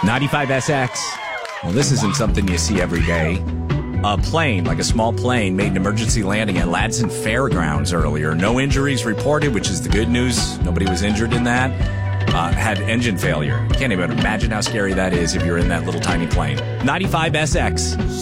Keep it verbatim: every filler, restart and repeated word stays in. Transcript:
ninety-five S X. Well, this isn't something you see every day. A plane, like a small plane, made an emergency landing at Ladson Fairgrounds earlier. No injuries reported, which is the good news. Nobody was injured in that. Uh, had engine failure. You can't even imagine how scary that is if you're in that little tiny plane. ninety-five S X.